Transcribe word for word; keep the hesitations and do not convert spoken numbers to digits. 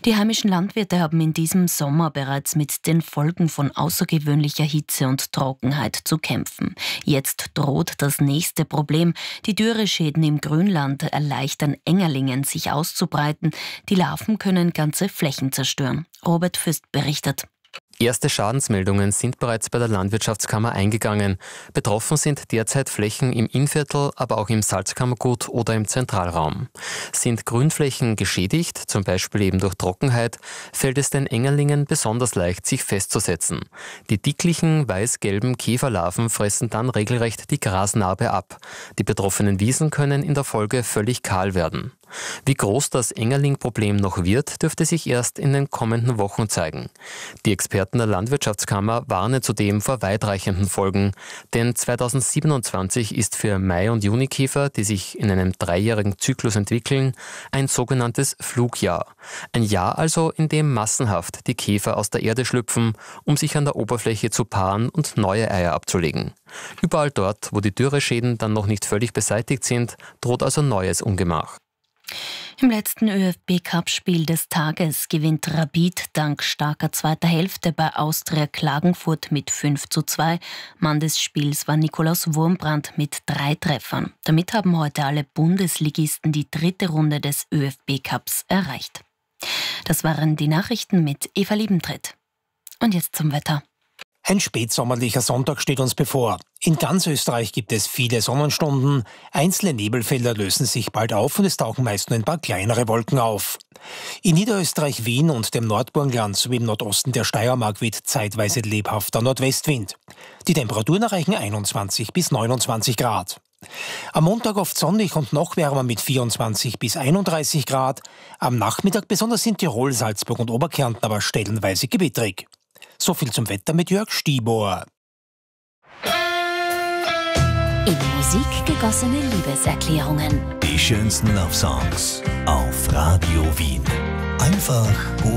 Die heimischen Landwirte haben in diesem Sommer bereits mit den Folgen von außergewöhnlicher Hitze und Trockenheit zu kämpfen. Jetzt droht das nächste Problem. Die Dürreschäden im Grünland erleichtern Engerlingen, sich auszubreiten. Die Larven können ganze Flächen zerstören. Robert Fürst berichtet. Erste Schadensmeldungen sind bereits bei der Landwirtschaftskammer eingegangen. Betroffen sind derzeit Flächen im Innviertel, aber auch im Salzkammergut oder im Zentralraum. Sind Grünflächen geschädigt, zum Beispiel eben durch Trockenheit, fällt es den Engerlingen besonders leicht, sich festzusetzen. Die dicklichen, weiß-gelben Käferlarven fressen dann regelrecht die Grasnarbe ab. Die betroffenen Wiesen können in der Folge völlig kahl werden. Wie groß das Engerling-Problem noch wird, dürfte sich erst in den kommenden Wochen zeigen. Die Experten der Landwirtschaftskammer warnen zudem vor weitreichenden Folgen, denn zweitausendsiebenundzwanzig ist für Mai- und Junikäfer, die sich in einem dreijährigen Zyklus entwickeln, ein sogenanntes Flugjahr. Ein Jahr also, in dem massenhaft die Käfer aus der Erde schlüpfen, um sich an der Oberfläche zu paaren und neue Eier abzulegen. Überall dort, wo die Dürreschäden dann noch nicht völlig beseitigt sind, droht also neues Ungemach. Im letzten ÖFB-Cup-Spiel des Tages gewinnt Rapid dank starker zweiter Hälfte bei Austria Klagenfurt mit fünf zu zwei. Mann des Spiels war Nikolaus Wurmbrand mit drei Treffern. Damit haben heute alle Bundesligisten die dritte Runde des ÖFB-Cups erreicht. Das waren die Nachrichten mit Eva Liebentritt. Und jetzt zum Wetter. Ein spätsommerlicher Sonntag steht uns bevor. In ganz Österreich gibt es viele Sonnenstunden. Einzelne Nebelfelder lösen sich bald auf und es tauchen meist nur ein paar kleinere Wolken auf. In Niederösterreich, Wien und dem Nordburgenland sowie im Nordosten der Steiermark weht zeitweise lebhafter Nordwestwind. Die Temperaturen erreichen einundzwanzig bis neunundzwanzig Grad. Am Montag oft sonnig und noch wärmer mit vierundzwanzig bis einunddreißig Grad. Am Nachmittag besonders in Tirol, Salzburg und Oberkärnten aber stellenweise gewittrig. So viel zum Wetter mit Jörg Stieber. In Musik gegossene Liebeserklärungen. Die schönsten Love Songs auf Radio Wien. Einfach